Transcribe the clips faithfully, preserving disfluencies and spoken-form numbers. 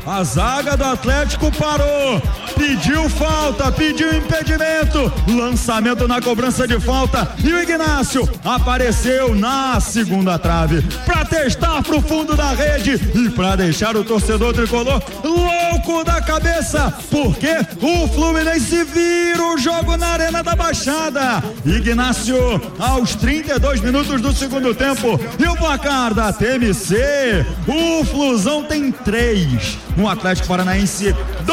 A zaga do Atlético parou, pediu falta, pediu impedimento, lançamento na cobrança de falta e o Ignácio apareceu na segunda trave para testar pro fundo da rede e para deixar o torcedor tricolor louco da cabeça, porque o Fluminense vira o jogo na Arena da Baixada. Ignácio aos trinta e dois minutos do segundo tempo e o placar da T M C, o Flusão tem três, no Atlético Paranaense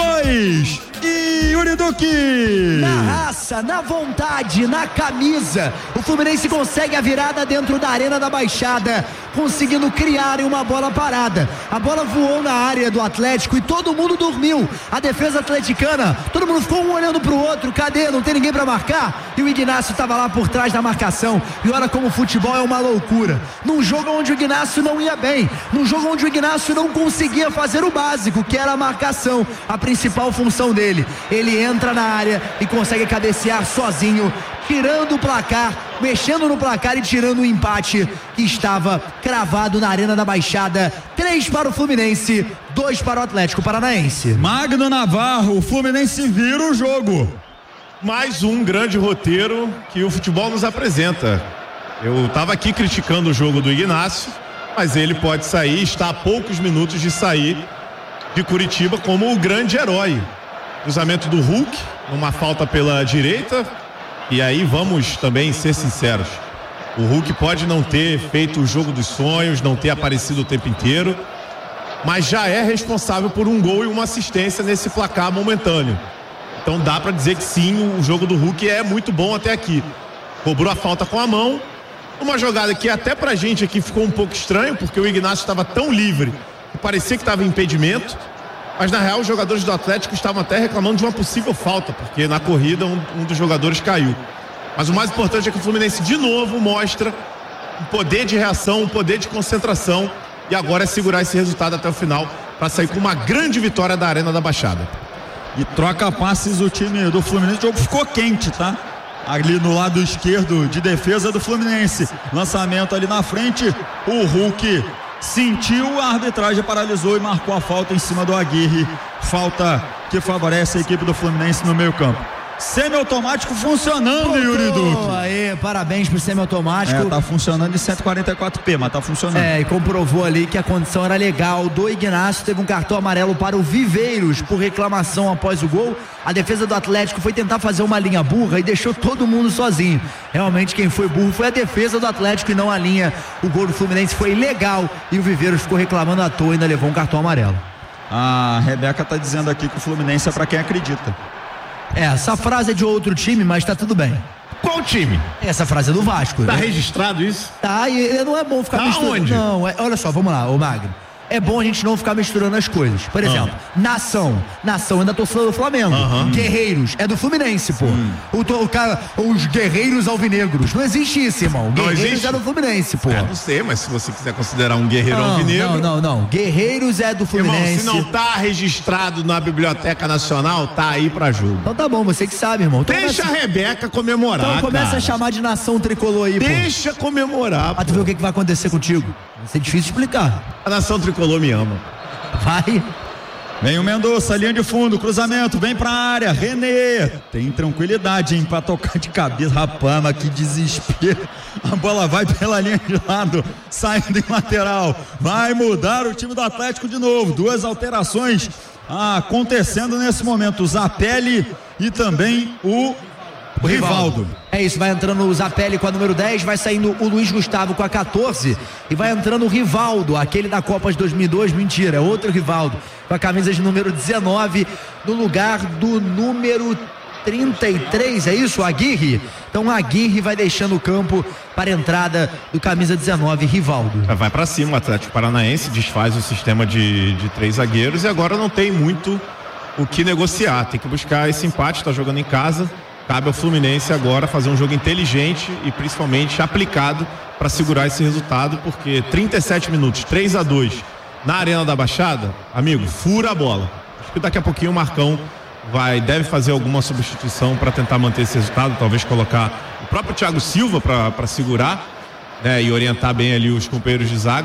dois. E Yuri Duque, na raça, na vontade, na camisa, o Fluminense consegue a virada dentro da Arena da Baixada, conseguindo criar uma bola parada. A bola voou na área do Atlético e todo mundo dormiu. A defesa atleticana, todo mundo ficou um olhando pro outro. Cadê? Não tem ninguém pra marcar? E o Ignácio estava lá por trás da marcação. E olha como o futebol é uma loucura. Num jogo onde o Ignácio não ia bem, num jogo onde o Ignácio não conseguia fazer o básico, que era a marcação, a principal função dele. Ele entra na área e consegue cabecear sozinho, tirando o placar, mexendo no placar e tirando o empate que estava cravado na Arena da Baixada. Três para o Fluminense, dois para o Atlético Paranaense. Magno Navarro, o Fluminense vira o jogo. Mais um grande roteiro que o futebol nos apresenta. Eu estava aqui criticando o jogo do Ignácio, mas ele pode sair, está a poucos minutos de sair de Curitiba como o grande herói. Cruzamento do Hulk, uma falta pela direita. E aí vamos também ser sinceros, o Hulk pode não ter feito o jogo dos sonhos, não ter aparecido o tempo inteiro, mas já é responsável por um gol e uma assistência nesse placar momentâneo. Então dá pra dizer que sim, o jogo do Hulk é muito bom até aqui. Cobrou a falta com a mão, uma jogada que até pra gente aqui ficou um pouco estranho, porque o Ignácio estava tão livre que parecia que estava em impedimento. Mas na real os jogadores do Atlético estavam até reclamando de uma possível falta, porque na corrida um, um dos jogadores caiu. Mas o mais importante é que o Fluminense de novo mostra um poder de reação, um poder de concentração, e agora é segurar esse resultado até o final para sair com uma grande vitória da Arena da Baixada. E troca passes o time do Fluminense, o jogo ficou quente, tá? Ali no lado esquerdo de defesa do Fluminense, lançamento ali na frente, o Hulk sentiu, a arbitragem paralisou e marcou a falta em cima do Aguirre, falta que favorece a equipe do Fluminense no meio campo. Semiautomático funcionando, Pô, Yuri Duque. Aí, parabéns pro semiautomático. É, tá funcionando em cento e quarenta e quatro p, mas tá funcionando. É, e comprovou ali que a condição era legal. Do Ignácio teve um cartão amarelo para o Viveiros por reclamação após o gol. A defesa do Atlético foi tentar fazer uma linha burra e deixou todo mundo sozinho. Realmente quem foi burro foi a defesa do Atlético e não a linha. O gol do Fluminense foi legal e o Viveiros ficou reclamando à toa e ainda levou um cartão amarelo. A Rebeca tá dizendo aqui que o Fluminense é pra quem acredita. É, essa frase é de outro time, mas tá tudo bem. Qual time? Essa frase é do Vasco. Tá né? registrado isso? Tá, e não é bom ficar tá misturando. Onde? Não, é, olha só, vamos lá, ô Magno. É bom a gente não ficar misturando as coisas. Por exemplo, ah. Nação. Nação é da torcida do Flamengo. Uh-huh. Guerreiros é do Fluminense, pô. O, o cara, os guerreiros alvinegros. Não existe isso, irmão. Guerreiros não existe? É do Fluminense, pô. É, não sei, mas se você quiser considerar um guerreiro não, alvinegro. Não, não, não. Guerreiros é do Fluminense. Irmão, se não tá registrado na Biblioteca Nacional, tá aí pra jogo. Então tá bom, você que sabe, irmão. Então Deixa começa... a Rebeca comemorar. Então começa cara. a chamar de nação tricolor aí, pô. Deixa comemorar. Pra tu ver o que, que vai acontecer contigo. Vai ser difícil explicar. A nação tricolor me ama. Vai. Vem o Mendonça, linha de fundo, cruzamento, vem pra área, René, tem tranquilidade, hein, pra tocar de cabeça, rapaz, mas que desespero, a bola vai pela linha de lado, saindo em lateral, vai mudar o time do Atlético de novo, duas alterações ah, acontecendo nesse momento, o Zapelli e também o O Rivaldo. Rivaldo. É isso, vai entrando o Zapelli com a número dez, vai saindo o Luiz Gustavo com a quatorze e vai entrando o Rivaldo, aquele da Copa de dois mil e dois, mentira, é outro Rivaldo, com a camisa de número dezenove, no lugar do número trinta e três, é isso? O Aguirre. Então o Aguirre vai deixando o campo para a entrada do camisa dezenove, Rivaldo. Vai para cima o Atlético Paranaense, desfaz o sistema de, de três zagueiros e agora não tem muito o que negociar, tem que buscar esse empate, está jogando em casa. Cabe ao Fluminense agora fazer um jogo inteligente e principalmente aplicado para segurar esse resultado, porque trinta e sete minutos, três a dois na Arena da Baixada, amigo, fura a bola. Acho que daqui a pouquinho o Marcão vai, deve fazer alguma substituição para tentar manter esse resultado, talvez colocar o próprio Thiago Silva para segurar, né, e orientar bem ali os companheiros de zaga.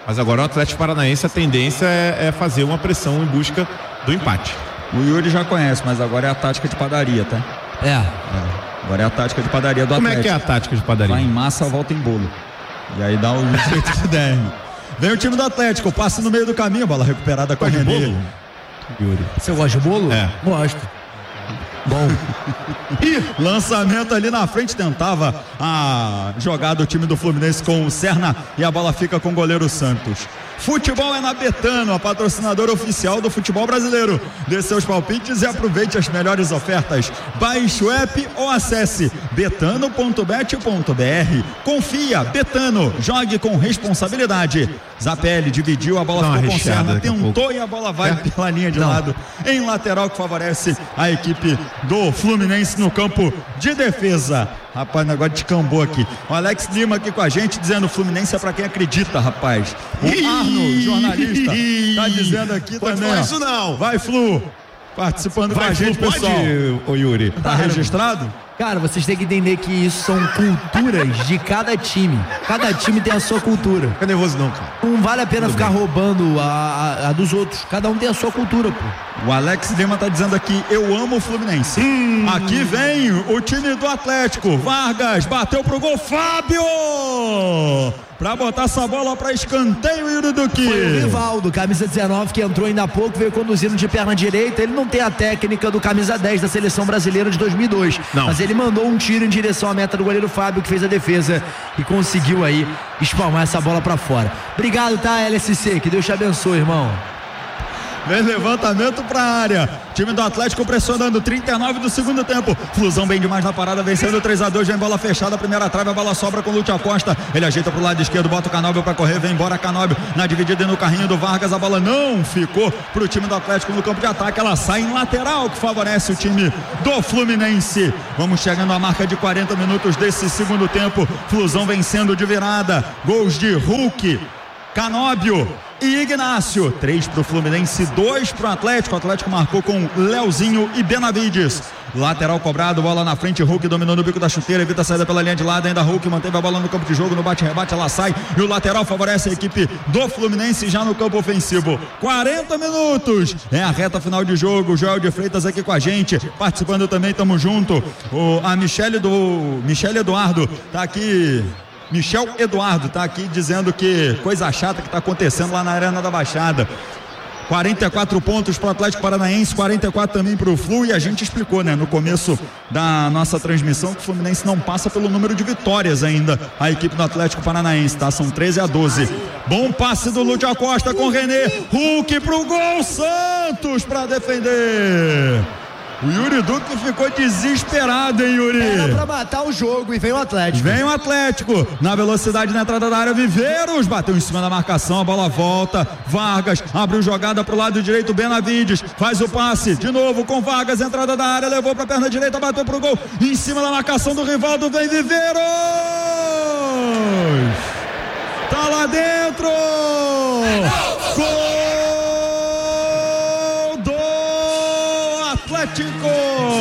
Mas agora o Atlético Paranaense, a tendência é, é fazer uma pressão em busca do empate. O Yuri já conhece, mas agora é a tática de padaria, tá? É. é. Agora é a tática de padaria do Como Atlético. Como é que é a tática de padaria? Vai em massa, volta em bolo. E aí dá o jeito que der. Vem o time do Atlético, passa no meio do caminho, bola recuperada com a René. Yuri. Você gosta de bolo? É. Gosto. Bom. E lançamento ali na frente, tentava a jogada do time do Fluminense com o Serna e a bola fica com o goleiro Santos. Futebol é na Betano, a patrocinadora oficial do futebol brasileiro. Dê seus palpites e aproveite as melhores ofertas. Baixe o app ou acesse betano ponto bet ponto br. Confia, Betano, jogue com responsabilidade. Zapelli dividiu, a bola ficou com o Serna, tentou e a bola vai é. pela linha de Não. lado, em lateral, que favorece a equipe do Fluminense no campo de defesa. Rapaz, o negócio descambou aqui. O Alex Lima aqui com a gente, dizendo: Fluminense é pra quem acredita, rapaz. O Arno, jornalista, tá dizendo aqui pode também. Não isso não. Vai, Flu. Participando vai, com a gente, Flu, pessoal. Pode, ô Yuri. Tá registrado? Cara, vocês têm que entender que isso são culturas de cada time. Cada time tem a sua cultura. Fica nervoso não, cara. Não vale a pena Tudo ficar bem. roubando a, a, a dos outros. Cada um tem a sua cultura, pô. O Alex Lima tá dizendo aqui: eu amo o Fluminense. Hum. Aqui vem o time do Atlético. Vargas bateu pro gol. Fábio! Pra botar essa bola pra escanteio, Yuri Duque. Foi o Rivaldo, camisa dezenove, que entrou ainda há pouco, veio conduzindo de perna direita. Ele não tem a técnica do camisa dez da seleção brasileira de dois mil e dois. Não. Mas ele mandou um tiro em direção à meta do goleiro Fábio, que fez a defesa e conseguiu aí espalmar essa bola pra fora. Obrigado, tá, L S C? Que Deus te abençoe, irmão. Vem levantamento pra área. Time do Atlético pressionando, trinta e nove do segundo tempo. Flusão bem demais na parada, vencendo três a dois. Vem bola fechada, primeira trave, a bola sobra com o Lúcio Acosta. Ele ajeita pro lado esquerdo, bota o Canóbio pra correr. Vem embora Canóbio na dividida e no carrinho do Vargas. A bola não ficou pro time do Atlético no campo de ataque. Ela sai em lateral, que favorece o time do Fluminense. Vamos chegando à marca de quarenta minutos desse segundo tempo. Flusão vencendo de virada. Gols de Hulk, Canóbio e Ignácio. Três pro Fluminense, dois pro Atlético. O Atlético marcou com Leozinho e Benavides. Lateral cobrado, bola na frente. Hulk dominou no bico da chuteira, evita a saída pela linha de lado. Ainda Hulk manteve a bola no campo de jogo. No bate-rebate ela sai e o lateral favorece a equipe do Fluminense já no campo ofensivo. quarenta minutos, é a reta final de jogo. Joel de Freitas aqui com a gente, participando também, tamo junto. O, a Michele do Michele Eduardo tá aqui. Michel Eduardo tá aqui dizendo que coisa chata que tá acontecendo lá na Arena da Baixada. quarenta e quatro pontos pro Atlético Paranaense, quarenta e quatro também pro Flu, e a gente explicou, né, no começo da nossa transmissão, que o Fluminense não passa pelo número de vitórias ainda, a equipe do Atlético Paranaense, tá? São treze a doze. Bom passe do Lúcio Acosta com René, Hulk pro gol, Santos pra defender. O Yuri Duque ficou desesperado, hein, Yuri? Era pra matar o jogo e vem o Atlético. Vem o Atlético, na velocidade na entrada da área, Viveiros, bateu em cima da marcação, a bola volta, Vargas, abriu jogada pro lado direito, Benavides, faz o passe, de novo com Vargas, entrada da área, levou pra perna direita, bateu pro gol, em cima da marcação do Rivaldo, vem Viveiros! Tá lá dentro! Gol! Atlético!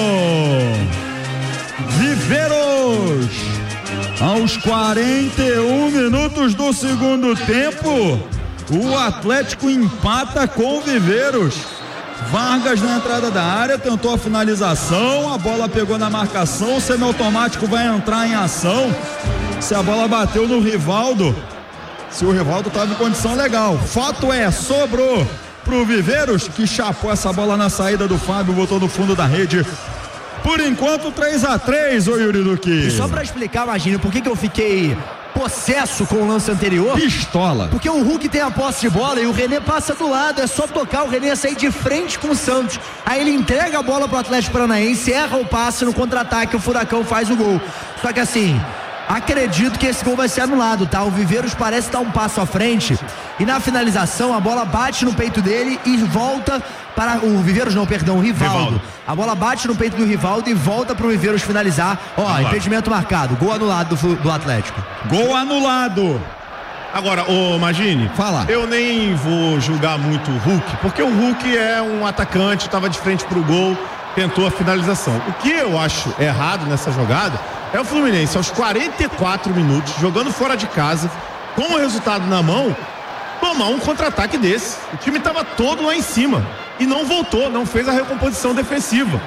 Viveiros! Aos quarenta e um minutos do segundo tempo, o Atlético empata com o Viveiros. Vargas na entrada da área, tentou a finalização, a bola pegou na marcação, o semiautomático vai entrar em ação. Se a bola bateu no Rivaldo, se o Rivaldo estava em condição legal. Fato é, sobrou pro Viveiros, que chapou essa bola na saída do Fábio, botou no fundo da rede. Por enquanto, três a três, ô Yuri Duque. E só pra explicar, imagina, por que que eu fiquei possesso com o lance anterior? Pistola. Porque o Hulk tem a posse de bola e o René passa do lado, é só tocar, o René sair de frente com o Santos. Aí ele entrega a bola pro Atlético Paranaense, erra o passe no contra-ataque, o Furacão faz o gol. Só que assim, acredito que esse gol vai ser anulado, tá? O Viveiros parece estar um passo à frente e na finalização a bola bate no peito dele e volta para o Viveiros, não, perdão, o Rivaldo. Rivaldo. A bola bate no peito do Rivaldo e volta para o Viveiros finalizar. Ó, anulado. Impedimento marcado, gol anulado do, do Atlético. Gol anulado. Agora, ô Magini, fala. Eu nem vou julgar muito o Hulk, porque o Hulk é um atacante, estava de frente pro gol, tentou a finalização. O que eu acho errado nessa jogada é o Fluminense aos quarenta e quatro minutos, jogando fora de casa, com o resultado na mão, tomar um contra-ataque desse. O time estava todo lá em cima e não voltou, não fez a recomposição defensiva.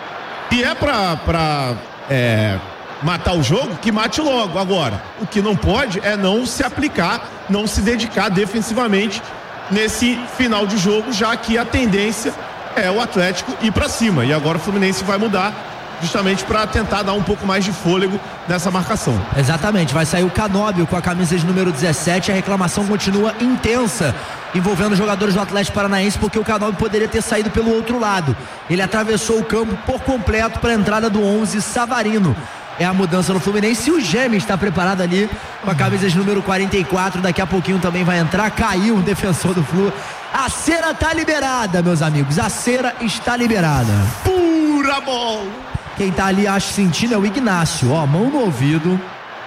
E é pra, pra é, matar o jogo, que mate logo. Agora, o que não pode é não se aplicar, não se dedicar defensivamente nesse final de jogo, já que a tendência é o Atlético ir para cima. E agora o Fluminense vai mudar justamente para tentar dar um pouco mais de fôlego nessa marcação. Exatamente, vai sair o Canóbio com a camisa de número dezessete. A reclamação continua intensa envolvendo os jogadores do Atlético Paranaense, porque o Canóbio poderia ter saído pelo outro lado. Ele atravessou o campo por completo para a entrada do onze, Savarino. É a mudança no Fluminense. E o Gêmeos está preparado ali com a camisa de número quarenta e quatro. Daqui a pouquinho também vai entrar. Caiu o defensor do Flu. A cera está liberada, meus amigos. A cera está liberada. Pura bola. Quem tá ali, acho, sentindo é o Ignacio. Ó, mão no ouvido.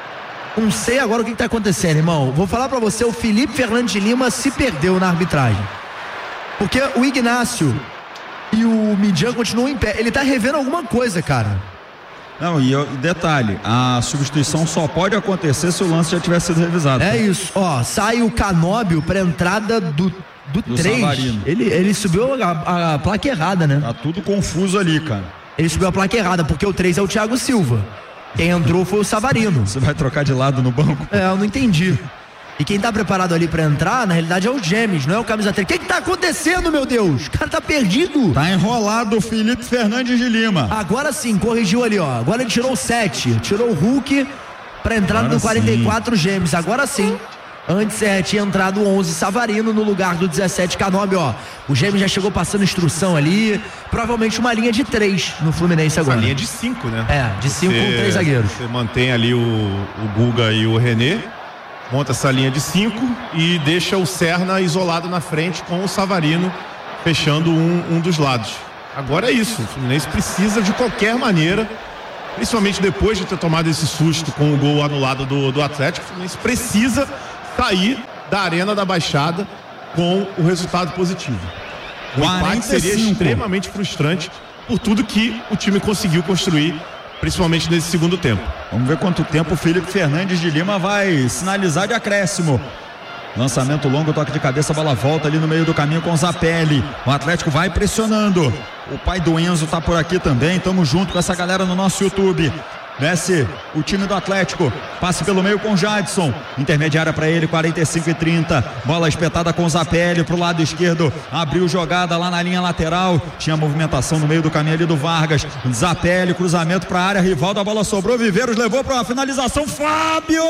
Não sei agora o que, que tá acontecendo, irmão. Vou falar pra você, o Felipe Fernandes de Lima se perdeu na arbitragem. Porque o Ignacio e o Midian continuam em pé. Ele tá revendo alguma coisa, cara. Não, e detalhe, a substituição só pode acontecer se o lance já tiver sido revisado. É isso, ó, sai o Canóbio pra entrada do, do, do três. Ele, ele subiu a, a placa errada, né? Tá tudo confuso ali, cara. Ele subiu a placa errada, porque o três é o Thiago Silva. Quem entrou foi o Savarino. Você vai trocar de lado no banco? É, eu não entendi. E quem tá preparado ali pra entrar, na realidade é o Gêmeos, não é o camisa três. O que que tá acontecendo, meu Deus? O cara tá perdido. Tá enrolado o Felipe Fernandes de Lima. Agora sim, corrigiu ali, ó. Agora ele tirou o sete, tirou o Hulk pra entrada do quarenta e quatro, Gêmeos. Agora sim. Antes é, tinha entrado o onze, Savarino, no lugar do dezessete, Canóbio, ó. O Gêmeos já chegou passando instrução ali. Provavelmente uma linha de três no Fluminense agora. Uma linha de cinco, né? É, de cinco com três zagueiros. Você mantém ali o, o Guga e o René. Monta essa linha de cinco e deixa o Serna isolado na frente com o Savarino fechando um, um dos lados. Agora é isso, o Fluminense precisa de qualquer maneira, principalmente depois de ter tomado esse susto com o gol anulado do, do Atlético, o Fluminense precisa sair da Arena da Baixada com o resultado positivo. O empate seria extremamente frustrante por tudo que o time conseguiu construir, principalmente nesse segundo tempo. Vamos ver quanto tempo o Felipe Fernandes de Lima vai sinalizar de acréscimo. Lançamento longo, toque de cabeça, bola volta ali no meio do caminho com o Zapelli. O Atlético vai pressionando. O pai do Enzo tá por aqui também. Tamo junto com essa galera no nosso YouTube. Desce o time do Atlético, passe pelo meio com o Jadson, intermediária para ele, quarenta e cinco e trinta, bola espetada com o Zapelli pro lado esquerdo, abriu jogada lá na linha lateral, tinha movimentação no meio do caminho ali do Vargas, Zapelli, cruzamento para a área rival, da bola sobrou, Viveiros levou para a finalização, Fábio!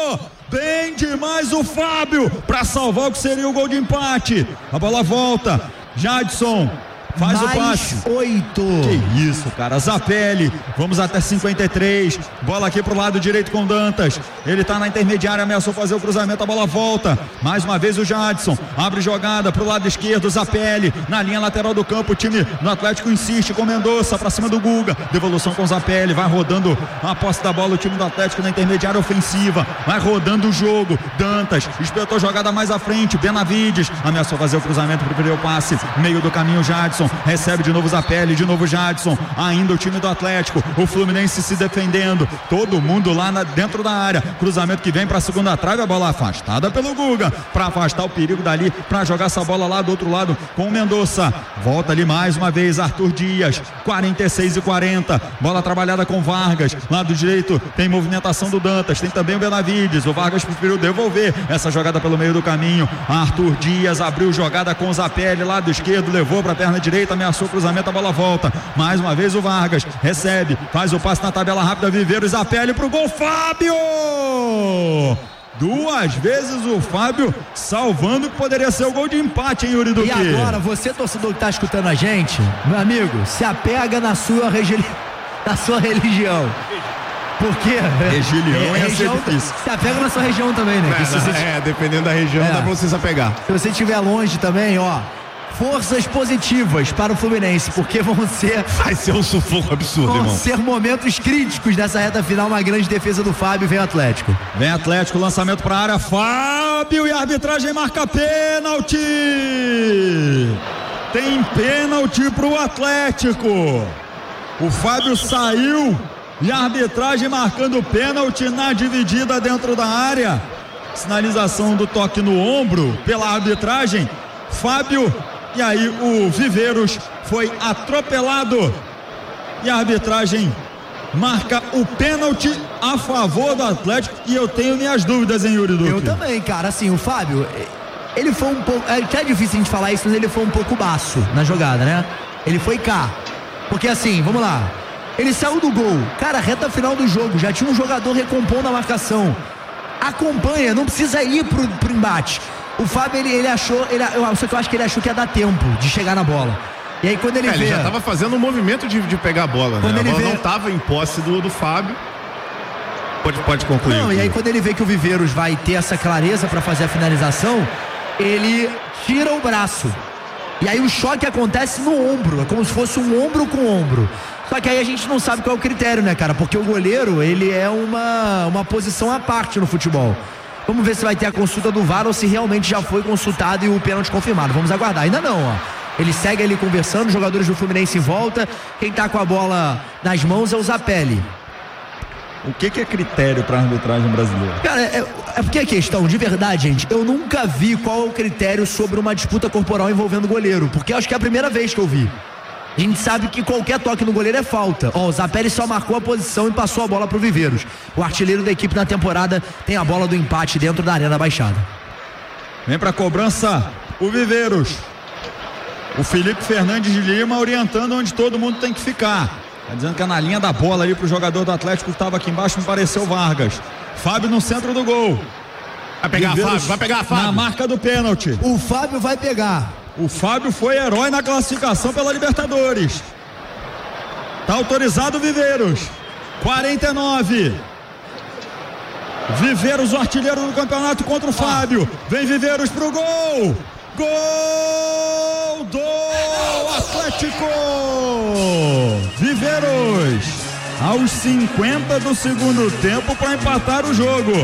Bem demais o Fábio para salvar o que seria o gol de empate. A bola volta, Jadson faz mais o passe. oito. Que isso, cara. Zapelli. Vamos até cinquenta e três. Bola aqui pro lado direito com Dantas. Ele tá na intermediária, ameaçou fazer o cruzamento. A bola volta. Mais uma vez o Jadson. Abre jogada pro lado esquerdo. Zapelli na linha lateral do campo. O time do Atlético insiste com Mendonça pra cima do Guga. Devolução com Zapelli. Vai rodando a posse da bola. O time do Atlético na intermediária ofensiva. Vai rodando o jogo. Dantas espetou jogada mais à frente. Benavides ameaçou fazer o cruzamento. Preferiu o passe. Meio do caminho, Jadson. Recebe de novo Zapelli, de novo Jadson, ainda o time do Atlético, o Fluminense se defendendo, todo mundo lá na, dentro da área, cruzamento que vem para a segunda trave, a bola afastada pelo Guga, para afastar o perigo dali, para jogar essa bola lá do outro lado com o Mendonça, volta ali mais uma vez Arthur Dias, quarenta e seis e quarenta, bola trabalhada com Vargas, lado direito tem movimentação do Dantas, tem também o Benavides, o Vargas preferiu devolver essa jogada pelo meio do caminho, Arthur Dias abriu jogada com o Zapelli, lado esquerdo, levou para a perna direita, ameaçou o cruzamento, a bola volta, mais uma vez o Vargas, recebe, faz o passe na tabela rápida, Viveiros, Zapelli pro gol, Fábio! Duas vezes o Fábio salvando que poderia ser o gol de empate, hein, Yuri Duque? E agora, você torcedor que tá escutando a gente, meu amigo, se apega na sua, regi... na sua religião. Porque Regilião é, ia região, ser difícil. Se apega na sua região também, né? É, se você... é dependendo da região, é. dá pra você se apegar. Se você estiver longe também, ó, forças positivas para o Fluminense, porque vão ser vai ser um sufoco absurdo, vão irmão. ser momentos críticos nessa reta final. Uma grande defesa do Fábio. Vem o Atlético, vem Atlético, lançamento para a área, Fábio, e a arbitragem marca pênalti. Tem pênalti pro Atlético. O Fábio saiu e a arbitragem marcando pênalti na dividida dentro da área. sinalização do toque no ombro pela arbitragem. Fábio, e aí o Viveiros foi atropelado e a arbitragem marca o pênalti a favor do Atlético. E eu tenho minhas dúvidas, hein, Yuri Duque? Eu também, cara. Assim, o Fábio, ele foi um pouco, é até difícil a gente falar isso, mas ele foi um pouco baço na jogada, né? Ele foi cá, porque assim, vamos lá, ele saiu do gol, cara, reta final do jogo, já tinha um jogador recompondo a marcação, acompanha, não precisa ir pro, pro embate. O Fábio, ele, ele achou, ele, eu, só que eu acho que ele achou que ia dar tempo de chegar na bola. E aí quando ele é, vê... ele já estava fazendo um movimento de, de pegar a bola, quando né? A ele bola vê... não estava em posse do, do Fábio. Pode, pode concluir. Não, e aí quando ele vê que o Viveiros vai ter essa clareza para fazer a finalização, ele tira o braço. E aí o choque acontece no ombro, é como se fosse um ombro com ombro. Só que aí a gente não sabe qual é o critério, né, cara? Porque o goleiro, ele é uma, uma posição à parte no futebol. Vamos ver se vai ter a consulta do V A R ou se realmente já foi consultado e o pênalti confirmado. Vamos aguardar. Ainda não, ó. Ele segue ali conversando, os jogadores do Fluminense em volta. Quem tá com a bola nas mãos é o Zapelli. O que, que é critério para a arbitragem brasileira? Cara, é, é porque a questão, de verdade, gente, eu nunca vi qual é o critério sobre uma disputa corporal envolvendo o goleiro, porque acho que é a primeira vez que eu vi. A gente sabe que qualquer toque no goleiro é falta. Ó, o Zapelli só marcou a posição e passou a bola pro Viveiros. O artilheiro da equipe na temporada tem a bola do empate dentro da Arena Baixada. Vem pra cobrança o Viveiros. O Felipe Fernandes de Lima orientando onde todo mundo tem que ficar. Tá dizendo que é na linha da bola ali pro jogador do Atlético que estava aqui embaixo, me pareceu Vargas. Fábio no centro do gol. Vai pegar Fábio, vai pegar Fábio. Na marca do pênalti. O Fábio vai pegar. O Fábio foi herói na classificação pela Libertadores. Tá autorizado o Viveiros. quarenta e nove. Viveiros, o artilheiro do campeonato contra o Fábio. Vem Viveiros pro gol. Gol do Atlético. Viveiros aos cinquenta do segundo tempo para empatar o jogo.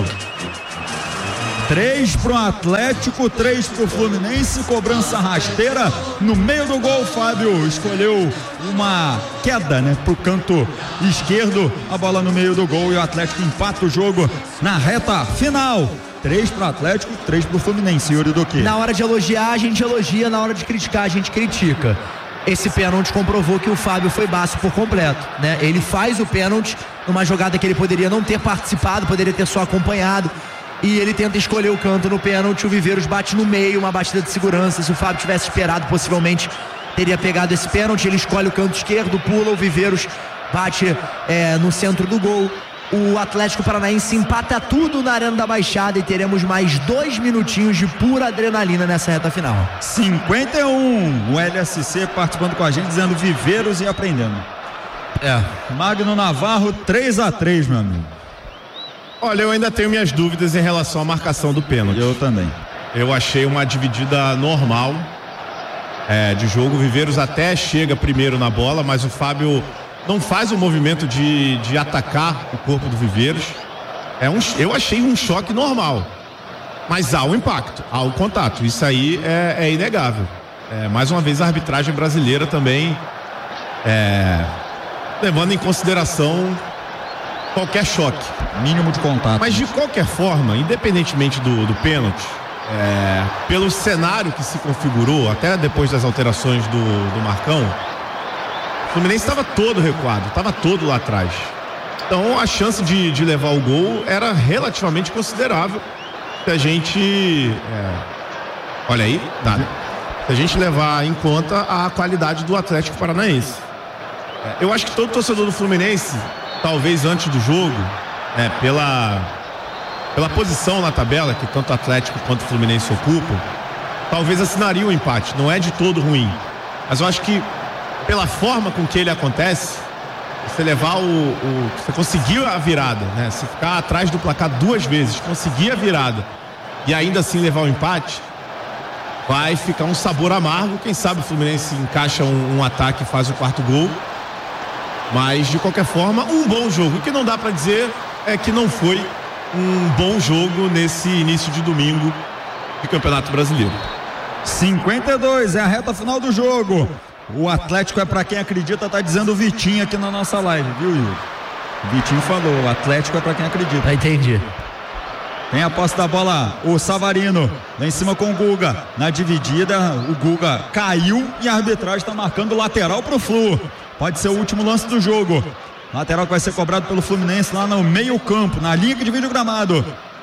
Três pro Atlético, três pro Fluminense, cobrança rasteira no meio do gol. Fábio escolheu uma queda, né, pro canto esquerdo, a bola no meio do gol e o Atlético empata o jogo na reta final. Três pro Atlético, três pro Fluminense, Yuri Duque. Na hora de elogiar, a gente elogia, na hora de criticar, a gente critica. Esse pênalti comprovou que o Fábio foi baço por completo, né? Ele faz o pênalti numa jogada que ele poderia não ter participado, poderia ter só acompanhado. E ele tenta escolher o canto no pênalti, o Viveiros bate no meio, uma batida de segurança. Se o Fábio tivesse esperado, possivelmente teria pegado esse pênalti. Ele escolhe o canto esquerdo, pula, o Viveiros bate é, no centro do gol. O Atlético Paranaense empata tudo na Arena da Baixada e teremos mais dois minutinhos de pura adrenalina nessa reta final. cinquenta e um, o L S C participando com a gente, dizendo Viveiros e aprendendo. É. Magno Navarro, três a três, meu amigo. Olha, eu ainda tenho minhas dúvidas em relação à marcação do pênalti. Eu também. Eu achei uma dividida normal é, de jogo. O Viveiros até chega primeiro na bola, mas o Fábio não faz o movimento de, de atacar o corpo do Viveiros. É um, eu achei um choque normal, mas há o impacto, há o contato. Isso aí é, é inegável. É, mais uma vez a arbitragem brasileira também é, levando em consideração qualquer choque, mínimo de contato. Mas de qualquer forma, independentemente do, do pênalti, é, pelo cenário que se configurou, até depois das alterações do, do Marcão, o Fluminense estava todo recuado, estava todo lá atrás. Então a chance de, de levar o gol era relativamente considerável. Se a gente é, olha aí, dá, se a gente levar em conta a qualidade do Atlético Paranaense. É, eu acho que todo torcedor do Fluminense, talvez antes do jogo, é, pela, pela posição na tabela que tanto o Atlético quanto o Fluminense ocupam, talvez assinaria o empate. Não é de todo ruim, mas eu acho que pela forma com que ele acontece, você levar o, o você conseguir a virada, né? Se ficar atrás do placar duas vezes, conseguir a virada e ainda assim levar o empate, vai ficar um sabor amargo. Quem sabe o Fluminense encaixa um, um ataque e faz o quarto gol. Mas de qualquer forma, um bom jogo. O que não dá para dizer é que não foi um bom jogo nesse início de domingo de Campeonato Brasileiro. cinquenta e dois é a reta final do jogo. O Atlético é para quem acredita, tá dizendo o Vitinho aqui na nossa live, viu, Yuri? O Vitinho falou, o Atlético é para quem acredita. Entendi. Tem a posse da bola, o Savarino, lá em cima com o Guga, na dividida, o Guga caiu e a arbitragem está marcando lateral pro Flu, pode ser o último lance do jogo, lateral que vai ser cobrado pelo Fluminense lá no meio campo, na linha que divide o gramado,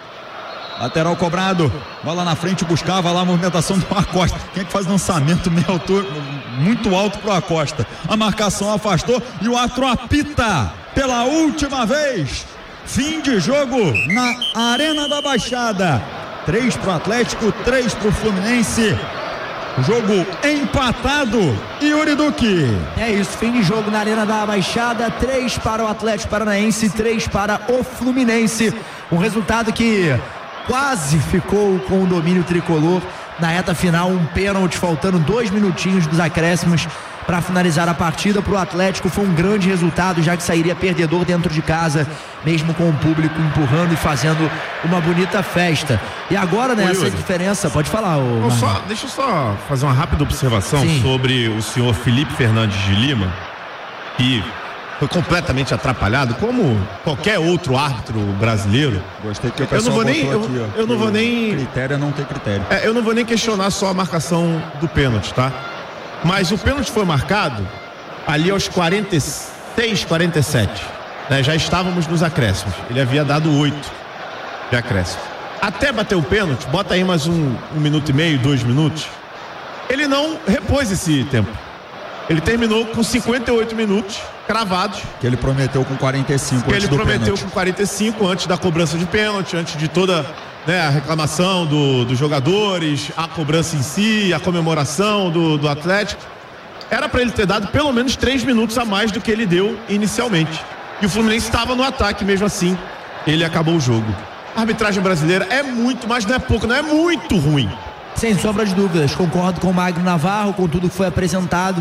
lateral cobrado, bola na frente, buscava lá a movimentação do Acosta, quem é que faz lançamento meio altura, muito alto pro Acosta, a marcação afastou e o árbitro apita pela última vez. Fim de jogo na Arena da Baixada. Três pro Atlético, três pro Fluminense. Jogo empatado. Yuri Duque. É isso, fim de jogo na Arena da Baixada. Três para o Atlético Paranaense, três para o Fluminense. Um resultado que quase ficou com o domínio tricolor na reta final. Um pênalti, faltando dois minutinhos dos acréscimos para finalizar a partida. Para o Atlético foi um grande resultado, já que sairia perdedor dentro de casa, mesmo com o público empurrando e fazendo uma bonita festa. E agora, né, essa diferença, pode falar, ô, só, deixa eu só fazer uma rápida observação. Sim. Sobre o senhor Felipe Fernandes de Lima, que foi completamente atrapalhado, como qualquer outro árbitro brasileiro. Gostei que o pessoal eu não vou nem, eu, aqui, ó, eu não vou nem critério é não ter critério. É, eu não vou nem questionar só a marcação do pênalti, tá? Mas o pênalti foi marcado ali aos quarenta e seis, quarenta e sete, né? Já estávamos nos acréscimos. Ele havia dado oito de acréscimo. Até bater o pênalti, bota aí mais um, um minuto e meio, dois minutos. Ele não repôs esse tempo. Ele terminou com cinquenta e oito minutos cravados. Que ele prometeu com quarenta e cinco. Que ele prometeu com quarenta e cinco antes da cobrança de pênalti, antes de toda, né, a reclamação do, dos jogadores, a cobrança em si, a comemoração do, do Atlético. Era para ele ter dado pelo menos três minutos a mais do que ele deu inicialmente. E o Fluminense estava no ataque mesmo assim. Ele acabou o jogo. A arbitragem brasileira é muito, mas não é pouco, não é muito ruim. Sem sombra de dúvidas, concordo com o Magno Navarro, com tudo que foi apresentado.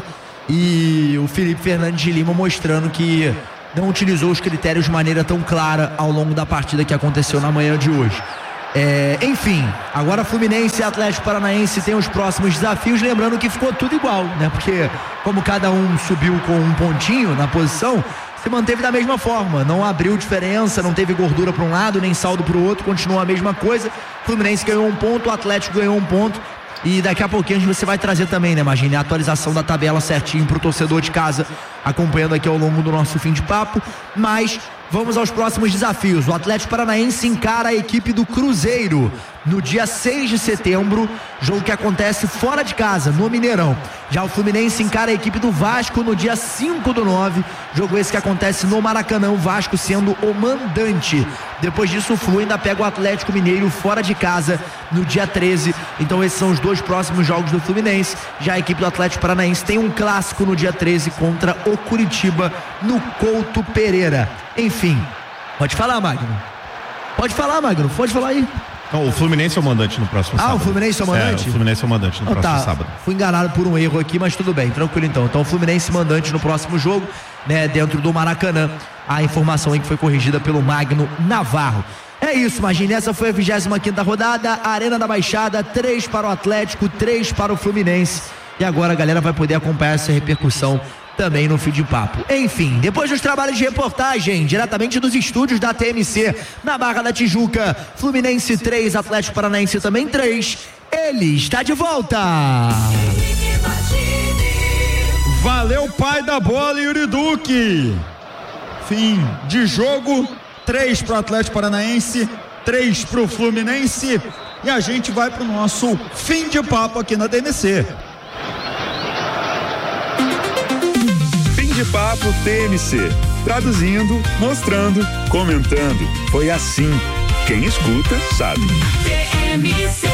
E o Felipe Fernandes de Lima mostrando que não utilizou os critérios de maneira tão clara ao longo da partida que aconteceu na manhã de hoje. É, enfim, agora Fluminense e Atlético Paranaense tem os próximos desafios, lembrando que ficou tudo igual, né? Porque como cada um subiu com um pontinho na posição, se manteve da mesma forma, não abriu diferença, não teve gordura para um lado, nem saldo para o outro, continua a mesma coisa. Fluminense ganhou um ponto, o Atlético ganhou um ponto. E daqui a pouquinho você vai trazer também, né, Magine, a atualização da tabela certinho pro torcedor de casa, acompanhando aqui ao longo do nosso fim de papo. Mas vamos aos próximos desafios. O Atlético Paranaense encara a equipe do Cruzeiro no dia seis de setembro, jogo que acontece fora de casa, no Mineirão. Já o Fluminense encara a equipe do Vasco no dia cinco do nove, jogo esse que acontece no Maracanã, o Vasco sendo o mandante. Depois disso o Flu ainda pega o Atlético Mineiro fora de casa no dia treze. Então esses são os dois próximos jogos do Fluminense. Já a equipe do Atlético Paranaense tem um clássico no dia treze contra o Curitiba no Couto Pereira. Enfim, pode falar, Magno. Pode falar, Magno, pode falar aí. Não, o Fluminense é o mandante no próximo ah, sábado. Ah, o Fluminense é o mandante? É, o Fluminense é o mandante no oh, próximo tá. sábado. Fui enganado por um erro aqui, mas tudo bem, tranquilo então. Então o Fluminense mandante no próximo jogo, né, dentro do Maracanã. A informação aí que foi corrigida pelo Magno Navarro. É isso, imagine, essa foi a vigésima quinta rodada, Arena da Baixada, três para o Atlético, três para o Fluminense. E agora a galera vai poder acompanhar essa repercussão também no fim de papo. Enfim, depois dos trabalhos de reportagem, diretamente dos estúdios da T M C, na Barra da Tijuca, Fluminense três, Atlético Paranaense também três, ele está de volta. Valeu, pai da bola, Yuri Duque. Fim de jogo, três para o Atlético Paranaense, três para o Fluminense, e a gente vai para o nosso fim de papo aqui na T M C. De Papo T M C, traduzindo, mostrando, comentando. Foi assim. Quem escuta sabe. T M C.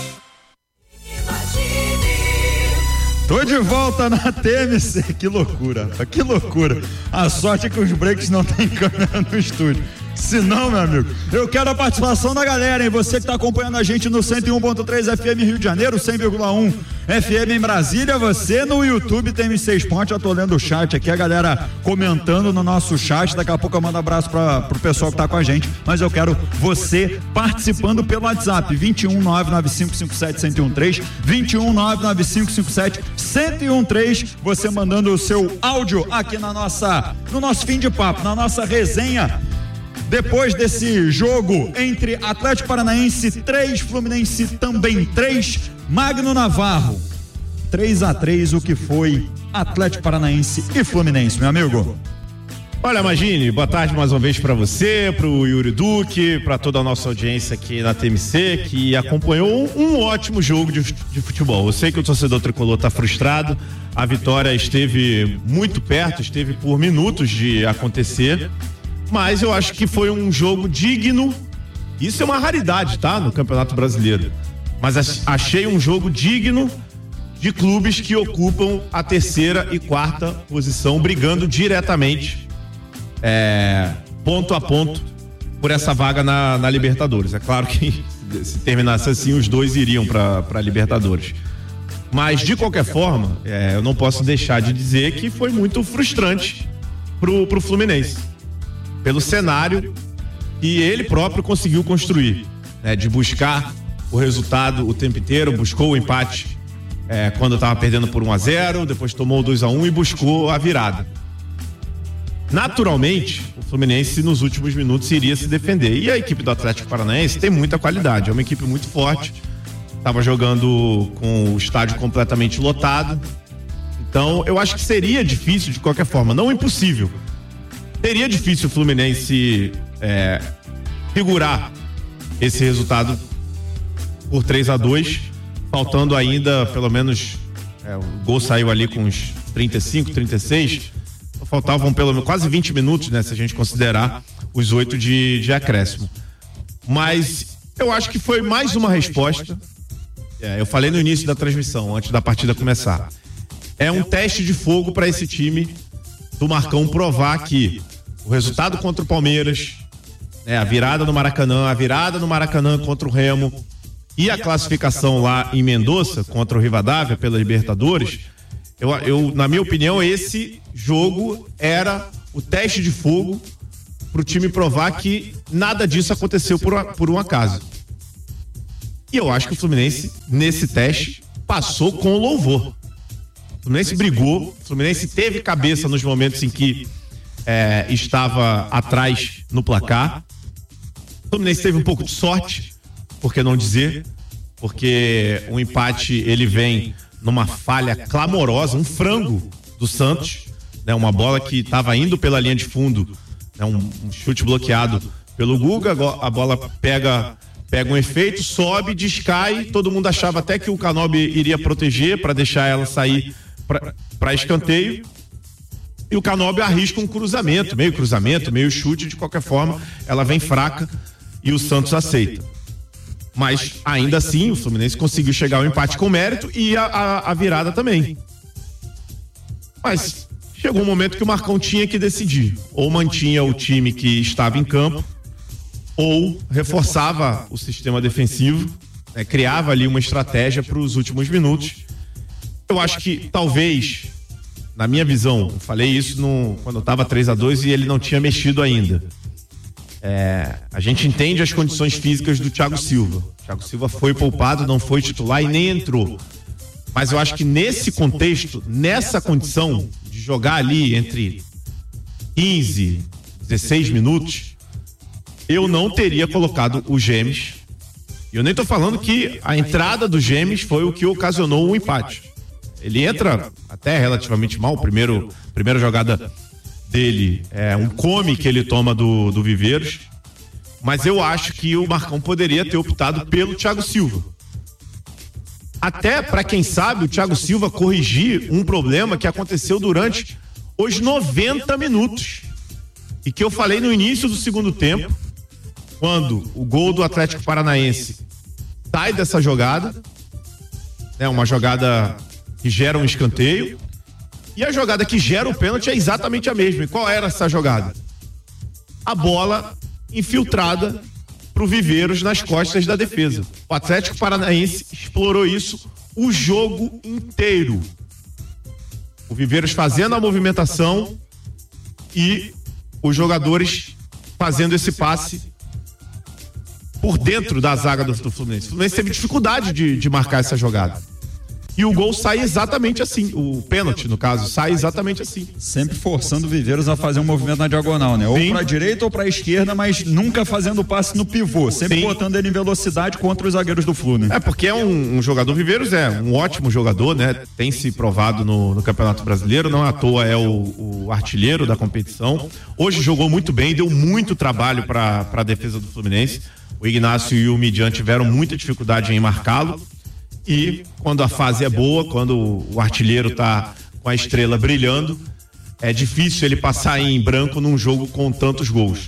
Tô de volta na T M C. Que loucura, que loucura. A sorte é que os breaks não tem câmera no estúdio. Se não, meu amigo, eu quero a participação da galera, hein? Você que tá acompanhando a gente no cento e um ponto três F M Rio de Janeiro, cem vírgula um F M em Brasília, você no YouTube T M C Esporte. Eu tô lendo o chat aqui, a galera comentando no nosso chat. Daqui a pouco eu mando um abraço pra, pro pessoal que tá com a gente, mas eu quero você participando pelo WhatsApp vinte e um, nove nove cinco cinco sete, um zero um três, vinte e um, nove nove cinco cinco sete, um zero um três, você mandando o seu áudio aqui na nossa, no nosso fim de papo, na nossa resenha depois desse jogo entre Atlético Paranaense três, Fluminense também três, Magno Navarro, três a três, o que foi Atlético Paranaense e Fluminense, meu amigo. Olha, Magine, boa tarde mais uma vez para você, para o Yuri Duque, para toda a nossa audiência aqui na T M C, que acompanhou um, um ótimo jogo de, de futebol. Eu sei que o torcedor tricolor está frustrado, a vitória esteve muito perto, esteve por minutos de acontecer, mas eu acho que foi um jogo digno. Isso é uma raridade, tá? No Campeonato Brasileiro. Mas achei um jogo digno de clubes que ocupam a terceira e quarta posição, brigando diretamente É, ponto a ponto por essa vaga na, na Libertadores. É claro que se terminasse assim, os dois iriam para a Libertadores. Mas de qualquer forma, é, eu não posso deixar de dizer que foi muito frustrante pro, pro Fluminense, pelo cenário que ele próprio conseguiu construir, né, de buscar o resultado o tempo inteiro, buscou o empate é, quando estava perdendo por um a zero, depois tomou dois a um e buscou a virada. Naturalmente, o Fluminense nos últimos minutos iria se defender. E a equipe do Atlético Paranaense tem muita qualidade, é uma equipe muito forte. Estava jogando com o estádio completamente lotado. Então, eu acho que seria difícil de qualquer forma, não impossível. Seria difícil o Fluminense é, segurar esse resultado por três a dois, faltando ainda pelo menos, é, o gol saiu ali com uns trinta e cinco, trinta e seis. Faltavam pelo menos quase vinte minutos, né? Se a gente considerar os oito de, de acréscimo. Mas eu acho que foi mais uma resposta. É, eu falei no início da transmissão, antes da partida começar. É um teste de fogo para esse time do Marcão provar que o resultado contra o Palmeiras, né, a virada no Maracanã, a virada no Maracanã contra o Remo e a classificação lá em Mendoza contra o Rivadavia pela Libertadores. Eu, eu, na minha opinião, esse jogo era o teste de fogo para o time provar que nada disso aconteceu por, por um acaso. E eu acho que o Fluminense, nesse teste, passou com louvor. O Fluminense brigou, o Fluminense teve cabeça nos momentos em que é, estava atrás no placar. O Fluminense teve um pouco de sorte, por que não dizer? Porque o empate, ele vem numa falha clamorosa, um frango do Santos, né, uma bola que estava indo pela linha de fundo, né, um, um chute bloqueado pelo Guga, a bola pega, pega um efeito, sobe, descai, todo mundo achava até que o Canobi iria proteger para deixar ela sair para escanteio, e o Canobi arrisca um cruzamento, meio cruzamento, meio chute, de qualquer forma, ela vem fraca e o Santos aceita. Mas ainda assim o Fluminense conseguiu chegar ao empate com mérito e a, a, a virada também. Mas chegou um momento que o Marcão tinha que decidir. Ou mantinha o time que estava em campo, ou reforçava o sistema defensivo, né, criava ali uma estratégia para os últimos minutos. Eu acho que talvez, na minha visão, eu falei isso no, quando estava três a dois e ele não tinha mexido ainda. É, a gente entende as condições físicas do Thiago Silva. O Thiago Silva foi poupado, não foi titular e nem entrou. Mas eu acho que nesse contexto, nessa condição de jogar ali entre quinze, dezesseis minutos, eu não teria colocado o Gemes. E eu nem tô falando que a entrada do Gemes foi o que ocasionou o empate. Ele entra até relativamente mal, primeiro, primeira jogada dele é um come que ele toma do, do Viveiros, mas eu acho que o Marcão poderia ter optado pelo Thiago Silva. Até para quem sabe, o Thiago Silva corrigir um problema que aconteceu durante os noventa minutos e que eu falei no início do segundo tempo, quando o gol do Atlético Paranaense sai dessa jogada, né, uma jogada que gera um escanteio. E a jogada que gera o pênalti é exatamente a mesma. E qual era essa jogada? A bola infiltrada pro Viveiros nas costas da defesa. O Atlético Paranaense explorou isso o jogo inteiro. O Viveiros fazendo a movimentação e os jogadores fazendo esse passe por dentro da zaga do, do Fluminense. O Fluminense teve dificuldade de, de marcar essa jogada. E o gol sai exatamente assim, o pênalti, no caso, sai exatamente assim. Sempre forçando o Viveiros a fazer um movimento na diagonal, né? Ou Sim. pra direita ou pra esquerda, mas nunca fazendo passe no pivô, sempre Sim. botando ele em velocidade contra os zagueiros do Flu, né? É, porque é um, um jogador, Viveiros é um ótimo jogador, né? Tem se provado no, no Campeonato Brasileiro, não à toa é o, o artilheiro da competição. Hoje jogou muito bem, deu muito trabalho para a defesa do Fluminense. O Ignacio e o Midian tiveram muita dificuldade em marcá-lo. E quando a fase é boa, quando o artilheiro tá com a estrela brilhando, é difícil ele passar em branco num jogo com tantos gols.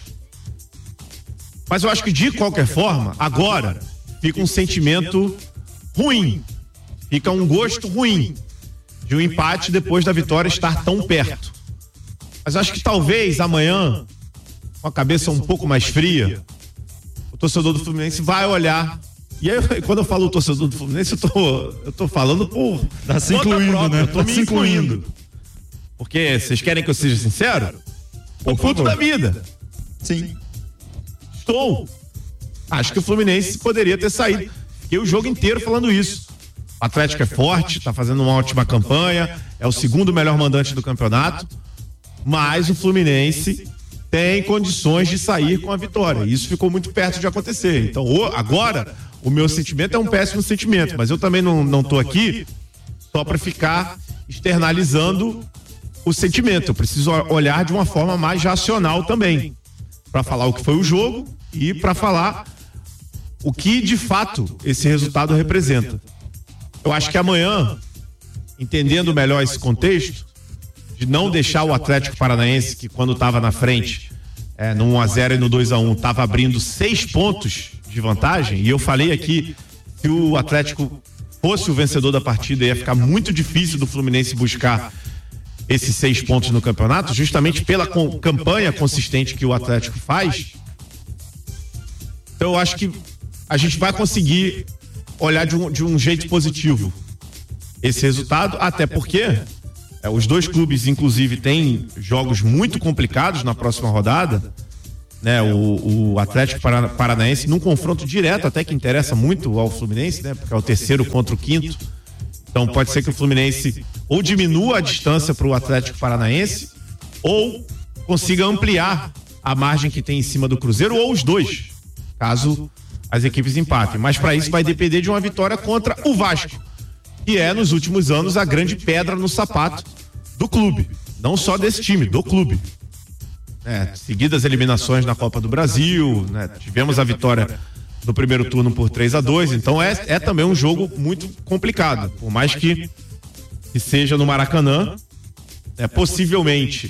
Mas eu acho que de qualquer forma, agora fica um sentimento ruim, fica um gosto ruim de um empate depois da vitória estar tão perto. Mas eu acho que talvez amanhã, com a cabeça um pouco mais fria, o torcedor do Fluminense vai olhar. E aí, quando eu falo o torcedor do Fluminense, eu tô, eu tô falando por tá se incluindo, própria, né? eu tô tá me se incluindo. incluindo. Porque vocês querem que eu seja sincero? Tô puto da vida. Sim. Estou. Acho que o Fluminense poderia ter saído. Fiquei o jogo inteiro falando isso. O Atlético é forte, tá fazendo uma ótima campanha, é o segundo melhor mandante do campeonato, mas o Fluminense tem condições de sair com a vitória. Isso ficou muito perto de acontecer. Então, agora, o meu sentimento é um péssimo sentimento, mas eu também não, não tô aqui só para ficar externalizando o sentimento. Eu preciso olhar de uma forma mais racional também, para falar o que foi o jogo e para falar o que de fato esse resultado representa. Eu acho que amanhã, entendendo melhor esse contexto, de não deixar o Atlético Paranaense, que quando estava na frente, é, no um a zero e no dois a um, estava abrindo seis pontos de vantagem, e eu falei aqui que o Atlético fosse o vencedor da partida, ia ficar muito difícil do Fluminense buscar esses seis pontos no campeonato, justamente pela com, campanha consistente que o Atlético faz. Então eu acho que a gente vai conseguir olhar de um, de um jeito positivo esse resultado, até porque é, os dois clubes, inclusive, têm jogos muito complicados na próxima rodada, né? O, o Atlético Paranaense num confronto direto, até que interessa muito ao Fluminense, né? Porque é o terceiro contra o quinto. Então pode ser que o Fluminense ou diminua a distância para o Atlético Paranaense ou consiga ampliar a margem que tem em cima do Cruzeiro, ou os dois, caso as equipes empatem. Mas para isso vai depender de uma vitória contra o Vasco, que é, nos últimos anos, a grande pedra no sapato do clube. Não só desse time, do clube. É, seguidas eliminações na Copa do Brasil, né? Tivemos a vitória no primeiro turno por três a dois, então é, é também um jogo muito complicado. Por mais que, que seja no Maracanã, é, possivelmente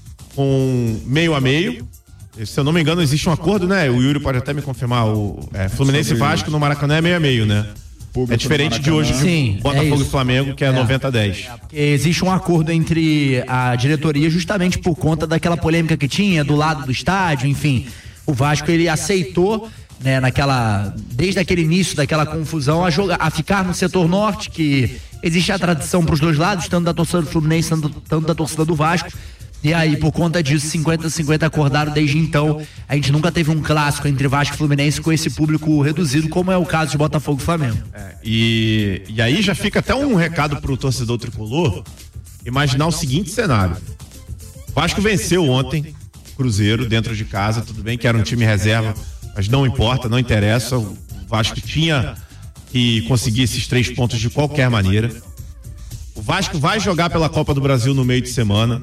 com meio a meio. Se eu não me engano, existe um acordo, né? O Yuri pode até me confirmar. O é, Fluminense e Vasco no Maracanã é meio a meio, né? É diferente de hoje, Sim, Botafogo é e Flamengo, que é, é. noventa a dez. É, existe um acordo entre a diretoria justamente por conta daquela polêmica que tinha do lado do estádio, enfim. O Vasco, ele aceitou, né, naquela, desde aquele início daquela confusão, a, jogar, a ficar no setor norte, que existe a tradição para os dois lados, tanto da torcida do Fluminense, tanto, tanto da torcida do Vasco. E aí, por conta disso, cinquenta a cinquenta acordaram desde então. A gente nunca teve um clássico entre Vasco e Fluminense com esse público reduzido, como é o caso de Botafogo e Flamengo. É, e, e aí já fica até um recado pro torcedor tricolor imaginar o seguinte cenário. Vasco venceu ontem Cruzeiro dentro de casa, tudo bem que era um time reserva, mas não importa, não interessa. O Vasco tinha que conseguir esses três pontos de qualquer maneira. O Vasco vai jogar pela Copa do Brasil no meio de semana,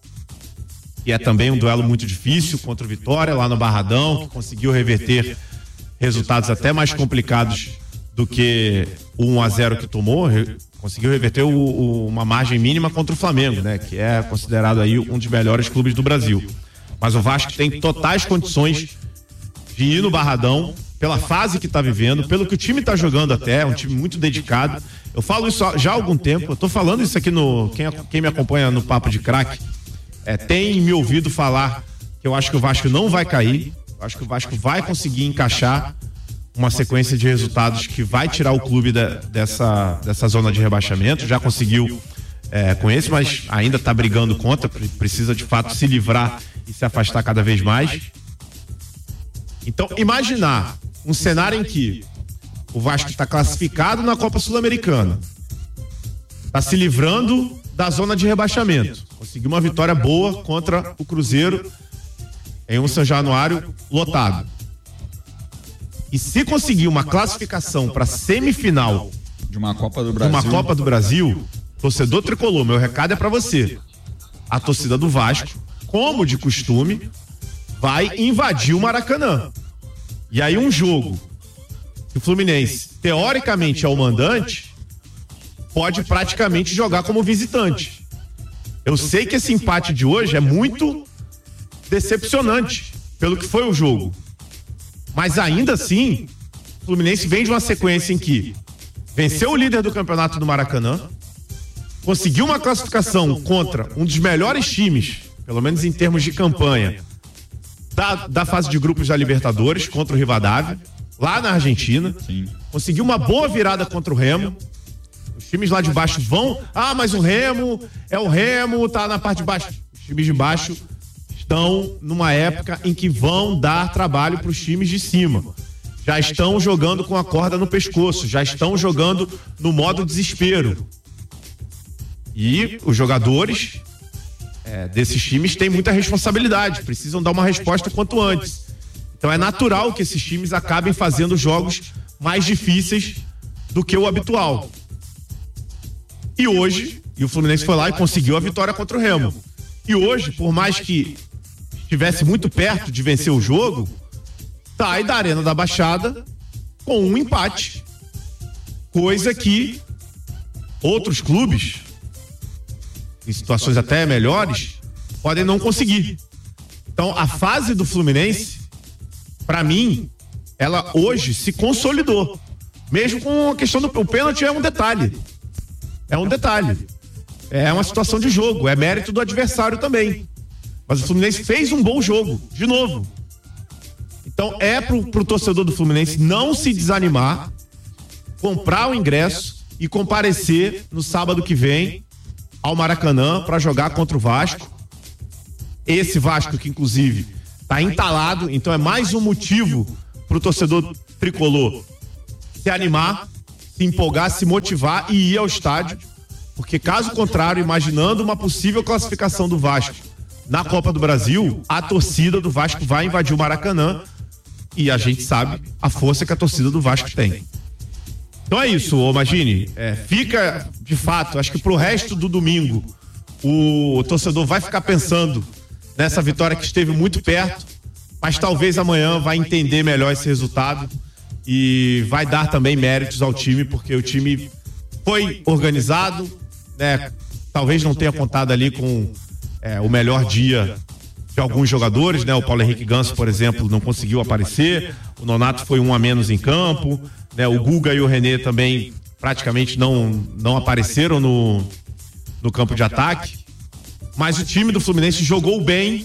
que é também um duelo muito difícil contra o Vitória, lá no Barradão, que conseguiu reverter resultados até mais complicados do que o um a zero que tomou, conseguiu reverter o, o, uma margem mínima contra o Flamengo, né, que é considerado aí um dos melhores clubes do Brasil. Mas o Vasco tem totais condições de ir no Barradão, pela fase que está vivendo, pelo que o time está jogando até, é um time muito dedicado. Eu falo isso já há algum tempo, eu tô falando isso aqui no, quem, quem me acompanha no Papo de Craque, É, tem me ouvido falar que eu acho que o Vasco não vai cair, eu acho que o Vasco vai conseguir encaixar uma sequência de resultados que vai tirar o clube da, dessa, dessa zona de rebaixamento. Já conseguiu é, com esse, mas ainda está brigando contra, precisa de fato se livrar e se afastar cada vez mais. Então, imaginar um cenário em que o Vasco está classificado na Copa Sul-Americana, Está se livrando da zona de rebaixamento. Conseguiu uma vitória boa contra o Cruzeiro em um São Januário lotado. E se conseguir uma classificação para semifinal de uma Copa do Brasil, uma Copa do Brasil, torcedor tricolor, meu recado é para você. A torcida do Vasco, como de costume, vai invadir o Maracanã. E aí um jogo que o Fluminense, teoricamente, é o mandante, pode praticamente jogar como visitante. Eu sei que esse empate de hoje é muito decepcionante pelo que foi o jogo. Mas ainda assim, o Fluminense vem de uma sequência em que venceu o líder do campeonato do Maracanã, conseguiu uma classificação contra um dos melhores times, pelo menos em termos de campanha, da, da fase de grupos da Libertadores, contra o Rivadavia, lá na Argentina. Sim. Conseguiu uma boa virada contra o Remo. Os times lá de baixo vão, ah, mas o Remo, é o Remo, tá na parte de baixo. Os times de baixo estão numa época em que vão dar trabalho para os times de cima. Já estão jogando com a corda no pescoço, já estão jogando no modo desespero. E os jogadores é, desses times têm muita responsabilidade, precisam dar uma resposta quanto antes. Então é natural que esses times acabem fazendo jogos mais difíceis do que o habitual. E hoje, e o Fluminense foi lá e conseguiu a vitória contra o Remo. E hoje, por mais que estivesse muito perto de vencer o jogo, sai da Arena da Baixada com um empate. Coisa que outros clubes, em situações até melhores, podem não conseguir. Então, a fase do Fluminense, para mim, ela hoje se consolidou. Mesmo com a questão do o pênalti, é um detalhe. É um detalhe. É uma situação de jogo, é mérito do adversário também. Mas o Fluminense fez um bom jogo, de novo. Então é pro, pro torcedor do Fluminense não se desanimar, comprar o ingresso e comparecer no sábado que vem ao Maracanã para jogar contra o Vasco. Esse Vasco que inclusive tá entalado, então é mais um motivo pro torcedor tricolor se animar, se empolgar, se motivar e ir ao estádio, porque caso contrário, imaginando uma possível classificação do Vasco na Copa do Brasil, a torcida do Vasco vai invadir o Maracanã e a gente sabe a força que a torcida do Vasco tem. Então é isso, ô Magini, é, fica de fato, acho que pro resto do domingo o torcedor vai ficar pensando nessa vitória que esteve muito perto, mas talvez amanhã vai entender melhor esse resultado e vai dar também méritos ao time, porque o time foi organizado, né? Talvez não tenha contado ali com é, o melhor dia de alguns jogadores, né? O Paulo Henrique Ganso, por exemplo, não conseguiu aparecer, o Nonato foi um a menos em campo, né? O Guga e o René também praticamente não, não apareceram no, no campo de ataque, mas o time do Fluminense jogou bem,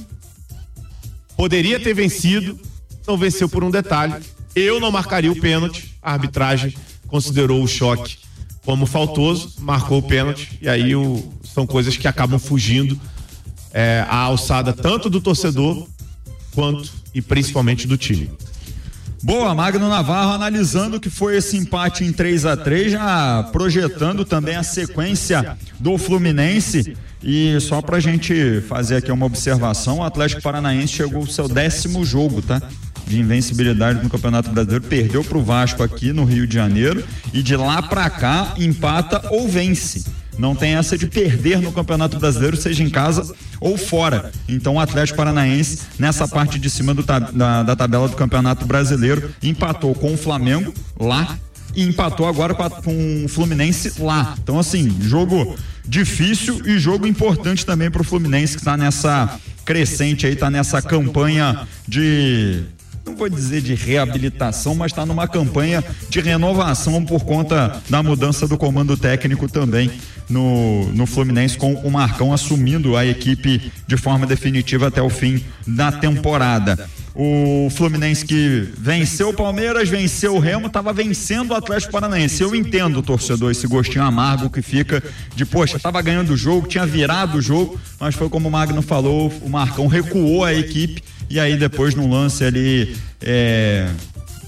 poderia ter vencido, não venceu por um detalhe. Eu não marcaria o pênalti, a arbitragem considerou o choque como faltoso, marcou o pênalti, e aí o, são coisas que acabam fugindo é, à alçada tanto do torcedor quanto e principalmente do time. Boa, Magno Navarro analisando o que foi esse empate em três a três, já projetando também a sequência do Fluminense. E só pra gente fazer aqui uma observação, o Atlético Paranaense chegou ao seu décimo jogo, tá? De invencibilidade no Campeonato Brasileiro, perdeu pro Vasco aqui no Rio de Janeiro e de lá pra cá empata ou vence. Não tem essa de perder no Campeonato Brasileiro, seja em casa ou fora. Então o Atlético Paranaense, nessa parte de cima do, da, da tabela do Campeonato Brasileiro, empatou com o Flamengo lá e empatou agora com, a, com o Fluminense lá. Então assim, jogo difícil e jogo importante também pro Fluminense, que tá nessa crescente aí, tá nessa campanha de... não vou dizer de reabilitação, mas está numa campanha de renovação por conta da mudança do comando técnico também no, no Fluminense, com o Marcão assumindo a equipe de forma definitiva até o fim da temporada. O Fluminense que venceu o Palmeiras, venceu o Remo, estava vencendo o Atlético Paranaense. Eu entendo, torcedor, esse gostinho amargo que fica de, poxa, estava ganhando o jogo, tinha virado o jogo, mas foi como o Magno falou, o Marcão recuou a equipe e aí depois no lance ali, é,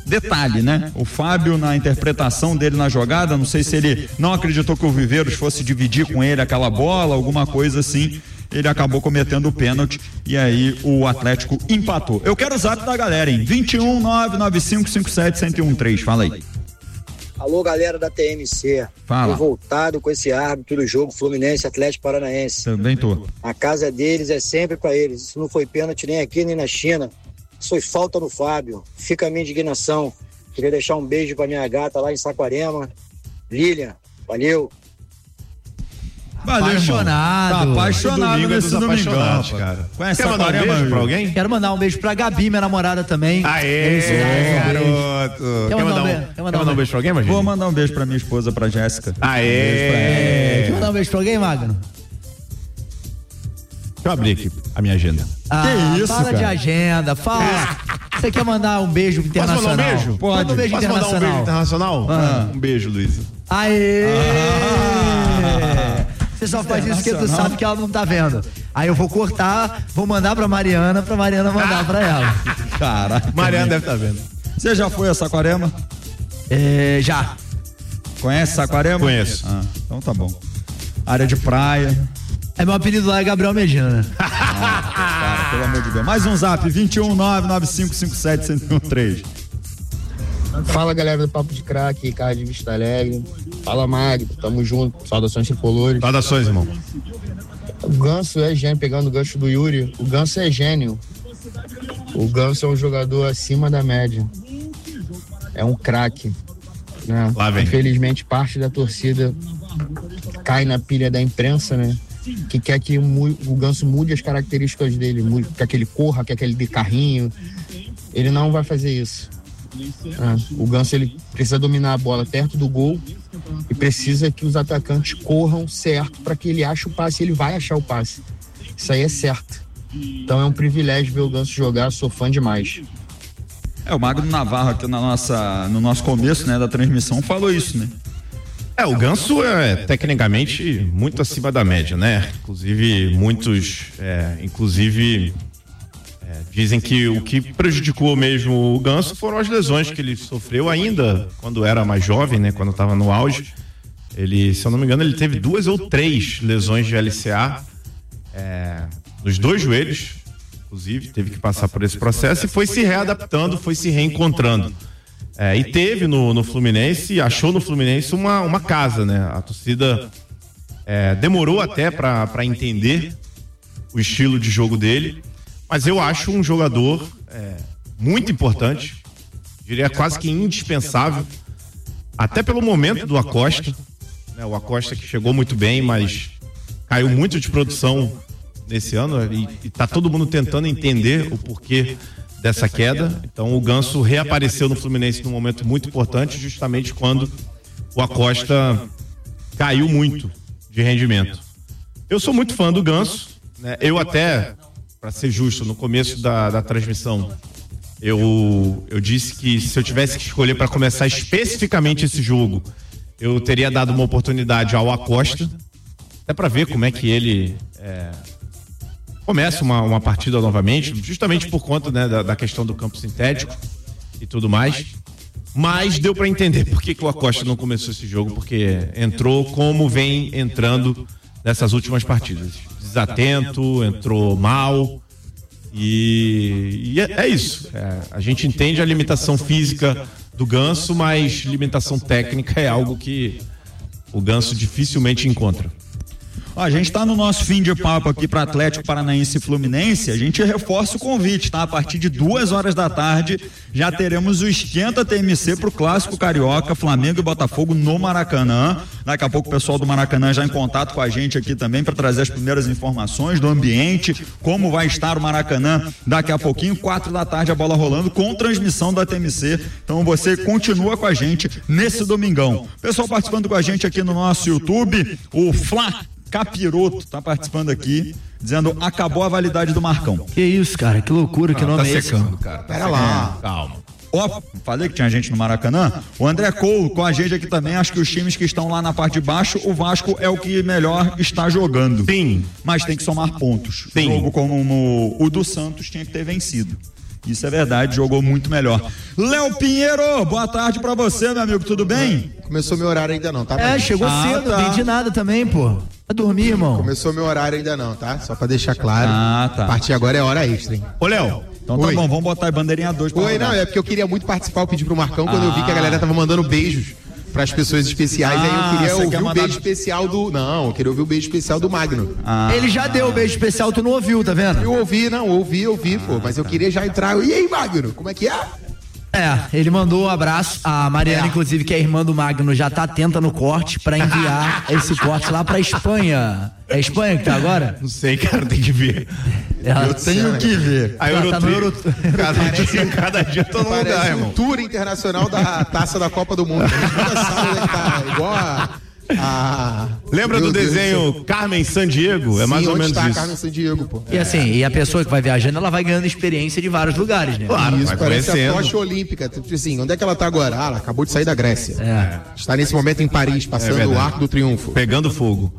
detalhe, né? O Fábio, na interpretação dele na jogada, não sei se ele não acreditou que o Viveiros fosse dividir com ele aquela bola, alguma coisa assim, ele acabou cometendo o pênalti e aí o Atlético empatou. Eu quero o zap da galera, hein? vinte e um, nove nove cinco cinco sete, zero um três, fala aí. Alô, galera da T M C. Fala. Tô voltado com esse árbitro do jogo Fluminense Atlético Paranaense. Também tô. A casa deles é sempre pra eles. Isso não foi pênalti nem aqui nem na China. Isso foi falta no Fábio. Fica a minha indignação. Queria deixar um beijo pra minha gata lá em Saquarema. Lilian, valeu. Valeu, apaixonado. Tá apaixonado Domingo é nesse dos domingão, apaixonados, cara. cara. Conhece Quer mandar um Saquarema, beijo pra Yuri? alguém? Quero mandar um beijo pra Gabi, minha namorada também. Aê, garoto. Quer mandar um beijo? Quer mandar um beijo pra alguém, Magino? Vou mandar um beijo pra minha esposa, pra Jéssica. Aê. Quer mandar um beijo pra alguém, Magno? Deixa eu abrir aqui a minha agenda. Ah, Que isso, fala cara? de agenda, fala. Você quer mandar um beijo Posso internacional? mandar um beijo? Pode. Manda um beijo Posso mandar um internacional. beijo internacional? Ah. Um beijo, Luísa. Aê! Ah. Você só faz isso porque tu sabe que ela não tá vendo. Aí eu vou cortar, vou mandar pra Mariana, pra Mariana mandar pra ela. Caraca. Mariana deve estar vendo. Você já foi a Saquarema? É, já. Conhece Saquarema? Conheço. Ah, então tá bom. Área de praia. É, meu apelido lá é Gabriel Medina, né? Cara, pelo amor de Deus. Mais um zap, vinte e um, nove nove cinco cinco sete, zero um três. Fala, galera do Papo de Craque, Ricardo de Vista Alegre. Fala, Magno, tamo junto. Saudações tricolores. Saudações, irmão. O Ganso é gênio, pegando o gancho do Yuri. O Ganso é gênio. O Ganso é um jogador acima da média. É um craque. Né? Lá vem. Infelizmente, parte da torcida cai na pilha da imprensa, né? Que quer que o Ganso mude as características dele, mude, quer que ele corra, quer que ele dê carrinho. Ele não vai fazer isso. Ah, o Ganso ele precisa dominar a bola perto do gol e precisa que os atacantes corram certo para que ele ache o passe. Ele vai achar o passe. Isso aí é certo. Então é um privilégio ver o Ganso jogar. Sou fã demais. É, o Magno Navarro aqui na nossa, no nosso começo, né, da transmissão falou isso, né? É, o Ganso é tecnicamente muito acima da média, né? Inclusive, muitos, é, inclusive, é, dizem que o que prejudicou mesmo o Ganso foram as lesões que ele sofreu ainda quando era mais jovem, né? Quando estava no auge. Ele, se eu não me engano, ele teve duas ou três lesões de L C A, é, nos dois joelhos, inclusive, teve que passar por esse processo e foi se readaptando, foi se reencontrando. É, e teve no, no Fluminense, achou no Fluminense uma, uma casa, né? A torcida é, demorou até para entender o estilo de jogo dele, mas eu acho um jogador é, muito importante, diria quase que indispensável, até pelo momento do Acosta, né? O Acosta que chegou muito bem, mas caiu muito de produção nesse ano e, e tá todo mundo tentando entender o porquê dessa queda. Então o Ganso reapareceu no Fluminense num momento muito importante, justamente quando o Acosta caiu muito de rendimento. Eu sou muito fã do Ganso, né? Eu até, para ser justo, no começo da, da transmissão, eu, eu disse que se eu tivesse que escolher para começar especificamente esse jogo, eu teria dado uma oportunidade ao Acosta, até para ver como é que ele é, começa uma, uma partida novamente, justamente por conta, né, da, da questão do campo sintético e tudo mais. Mas deu para entender por que, que o Acosta não começou esse jogo, porque entrou como vem entrando nessas últimas partidas. Desatento, entrou mal. E, e é, é isso. É, a gente entende a limitação física do Ganso, mas limitação técnica é algo que o Ganso dificilmente encontra. Ó, a gente tá no nosso fim de papo aqui para Atlético Paranaense e Fluminense. A gente reforça o convite, tá? A partir de duas horas da tarde já teremos o Esquenta T M C pro Clássico Carioca, Flamengo e Botafogo no Maracanã. Daqui a pouco o pessoal do Maracanã já em contato com a gente aqui também para trazer as primeiras informações do ambiente, como vai estar o Maracanã daqui a pouquinho, quatro da tarde a bola rolando com transmissão da T M C. Então você continua com a gente nesse domingão. Pessoal participando com a gente aqui no nosso YouTube, o Flá Capiroto tá participando aqui, dizendo acabou a validade do Marcão. Que isso, cara, que loucura, que Não, nome tá é esse? secando, cara. Tá Pera secando. lá. Calma. Ó, falei que tinha gente no Maracanã. O André Coulo com a gente aqui também. Acho que os times que estão lá na parte de baixo, o Vasco é o que melhor está jogando. Sim. Mas tem que somar pontos. Sim. Jogo como no, o do Santos tinha que ter vencido. Isso é verdade, jogou muito melhor. Léo Pinheiro, boa tarde pra você, meu amigo, tudo bem? Começou meu horário ainda não, tá? É, chegou Ah, cedo, tá. não entendi nada também, pô. Vai dormir, irmão. Começou meu horário ainda não, tá? Só pra deixar claro. Ah, tá. A partir de agora é hora extra, hein? Ô, Léo. Então tá Oi. bom, vamos botar a bandeirinha dois pra Oi, rodar. não, é porque eu queria muito participar, eu pedi pro Marcão quando eu vi que a galera tava mandando beijos pras pessoas especiais, Ah, aí eu queria você ouvir quer o mandar- beijo especial do... Não, eu queria ouvir o beijo especial do Magno. Ah, Ele já deu o beijo especial, tu não ouviu, tá vendo? Eu ouvi, não, ouvi, ouvi, pô, mas eu queria já entrar. E aí, Magno, como é que é? É, ele mandou um abraço. A Mariana, inclusive, que é irmã do Magno, já tá atenta no corte pra enviar esse corte lá pra Espanha. É Espanha que tá agora? Não sei, cara, tem que ver. Ela- eu tenho que ver. A Ela tá no Eurotrip, Euro- cada dia, cada dia tô no lugar, Parece um irmão. tour internacional da taça da Copa do Mundo. A gente nunca sabe onde é que tá, igual a... a... Lembra Meu do Deus desenho céu. San Diego? É mais Sim, ou onde menos tá a isso. Carmen Sandiego, pô. E assim, e a pessoa que vai viajando, ela vai ganhando experiência de vários lugares, né? Claro, Isso, vai parece a conhecendo. tocha olímpica. Tipo assim, onde é que ela tá agora? Ah, ela acabou de sair da Grécia. É. Está nesse momento em Paris, É passando verdade. o Arco do Triunfo. Pegando fogo.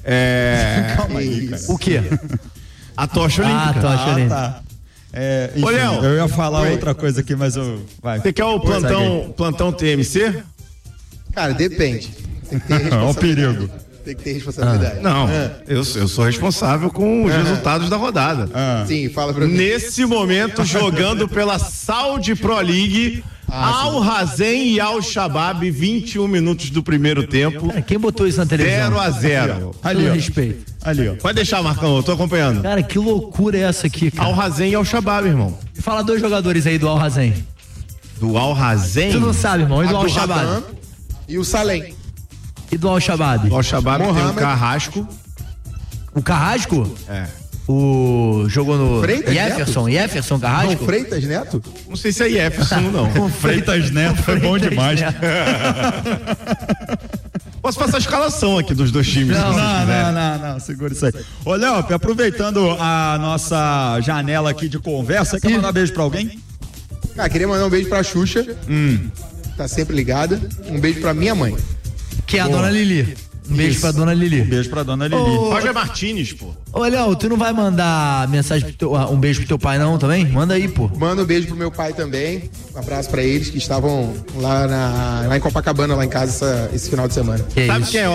É. Calma aí, cara. O quê? A tocha Ah, olímpica. tocha Ah, olímpica. tá. É, enfim, Ô, Léo. eu ia falar Oi. outra coisa aqui, mas eu... Vai. Você quer o plantão, plantão T M C? Cara, depende. Tem que ter Olha o responsabilidade. perigo. Tem que ter responsabilidade. Não, Ah, eu, eu sou responsável com os resultados da rodada. sim, fala pra mim. Nesse momento, jogando pela Saudi Pro League, Al Hazen e Al Shabab, vinte e um minutos do primeiro tempo, Cara, quem botou isso na televisão? zero a zero. Ali, Com ó. respeito. Ali, ó. Pode deixar, Marcão, eu tô acompanhando. Cara, que loucura é essa aqui, cara? Al Hazen e Al Shabab, irmão. Fala dois jogadores aí do Al Hazen. Do Al Hazen, Tu não sabe, irmão. E do Al Abdul Shabab? Rahman e o Salem. E do Al Shabab? Al Shabab tem o Mohamed. Carrasco. O Carrasco? É. O jogou no Freitas, Jefferson, Jefferson Não, Carrasco? Freitas Neto? Não sei se é Jefferson, não. O Freitas Neto foi bom demais. Posso passar a escalação aqui dos dois times. Não, se vocês não, quiserem. não, não, não, segura isso aí. Ô, Léo, aproveitando a nossa janela aqui de conversa, quer mandar beijo pra alguém? Cara, queria mandar um beijo pra Xuxa. Tá sempre ligada. Um beijo pra minha mãe. Que é a dona Lili. Um beijo Isso. pra dona Lili. Beijo pra dona Lili. Ô, Roger Martins, pô. Ô, Léo, tu não vai mandar mensagem pro teu, um beijo pro teu pai, não, também? Manda aí, pô. Manda um beijo pro meu pai também. Um abraço pra eles que estavam lá, na, lá em Copacabana, lá em casa, essa- esse final de semana. Que Sabe isso? quem é